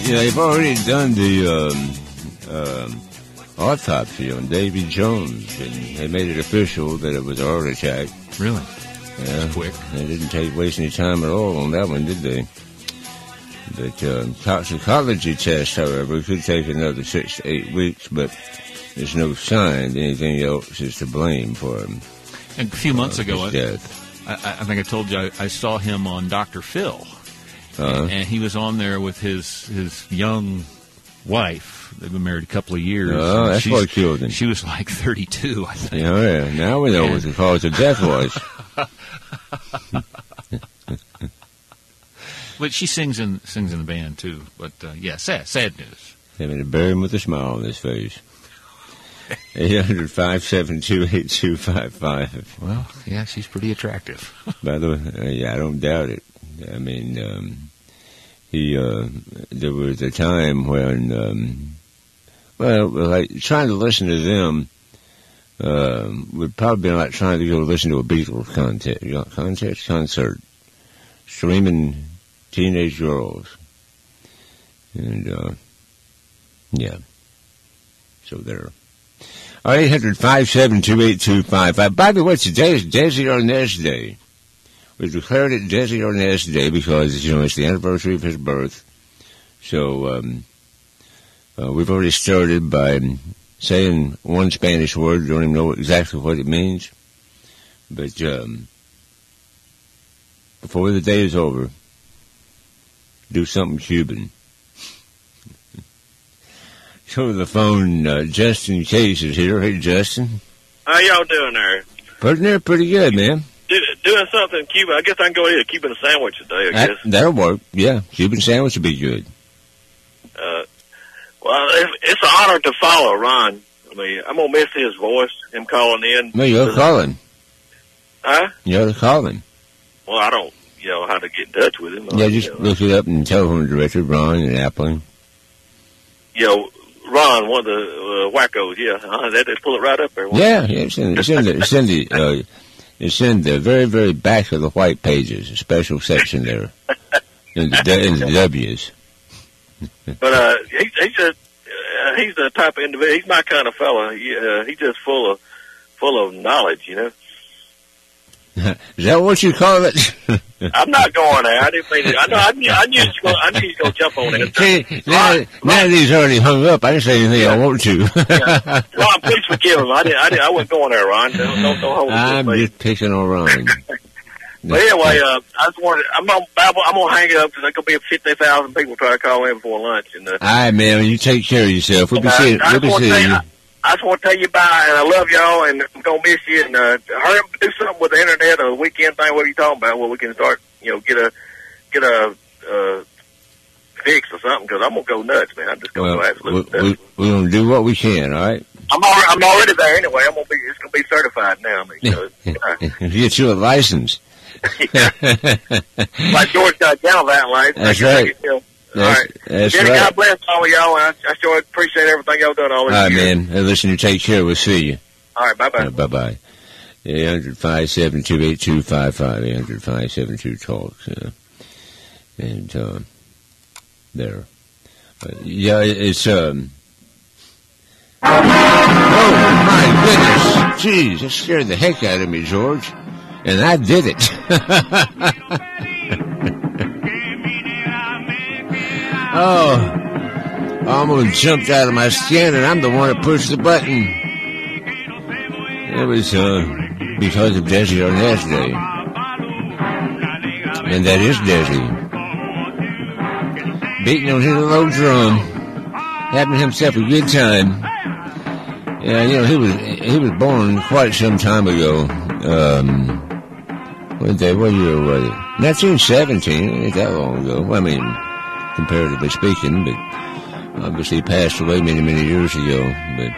they've already done the autopsy on Davy Jones, and they made it official that it was a heart attack. Really? Yeah. That's quick. They didn't waste any time at all on that one, did they? But toxicology test, however, could take another 6 to 8 weeks, but there's no sign that anything else is to blame for him. And a few months ago, his death. I think I told you I saw him on Dr. Phil, and he was on there with his young wife. They've been married a couple of years. Oh, that's what killed him. She was like 32, I think. Oh, yeah. Now we know what the cause of death was. But she sings in the band too. But sad news. Having to bury him with a smile on his face. 800-572-8255. Well, yeah, she's pretty attractive. By the way, I don't doubt it. I mean, there was a time when, like trying to listen to them would probably be like trying to go listen to a Beatles concert, streaming teenage girls, and so there. 800-572-8255. By the way, today is Desi Arnaz Day. We declared it Desi Arnaz Day because, it's the anniversary of his birth. So, we've already started by saying one Spanish word. Don't even know exactly what it means. But, before the day is over, do something Cuban. Go to the phone. Justin Case is here. Hey, Justin. How y'all doing there? Pretty good, man. Doing something Cuban. I guess I can go eat a Cuban sandwich today, I guess. That'll work. Yeah, Cuban sandwich would be good. Well, it's an honor to follow Ron. I mean, I'm going to miss his voice, him calling in. No, you're calling. Huh? You're calling. Well, I don't, how to get in touch with him. Yeah, just look it up in telephone directory, Ron and Appling. Ron, one of the wackos, they just pull it right up there. Yeah, it's in the very, very back of the white pages, a special section there, in the W's. But he's the type of individual. He's my kind of fella. He's just full of knowledge, Is that what you call it? I'm not going there. I didn't mean it. I knew you was going to jump on it. See, now that he's already hung up, I didn't say anything I want to. Ron, please forgive him. I wasn't going there, Ron. Don't hold it. I'm just picking on Ron. But anyway, I just wanted. I'm gonna hang it up because there's gonna be 50,000 people try to call in before lunch. And all right, man. You take care of yourself. We'll be seeing you. I just want to tell you bye, and I love y'all, and I'm going to miss you, and hurry up and do something with the internet or the weekend thing, what are you talking about, where we can start, get a fix or something, because I'm going to go nuts, man. I'm just going to go absolutely nuts. We're going to do what we can, all right? I'm already there anyway. It's going to be certified now. If you get you a license. Like George got down that license. That's right. All right. That's Jenny, right. God bless all of y'all, and I sure appreciate everything y'all done all this year. All right, man. Hey, listen, you take care. We'll see you. All right, bye-bye. Bye-bye. 800-572-8255. 800-572-TALK. And, there. It's, oh, my goodness. Jeez, that scared the heck out of me, George. And I did it. Oh, I almost jumped out of my skin, and I'm the one that pushed the button. It was because of Desi Arnaz Day. And that is Desi. Beating on his low drum, having himself a good time. Yeah, he was born quite some time ago. What year was it? 1917, ain't that long ago. Well, I mean, comparatively speaking, but obviously he passed away many, many years ago. But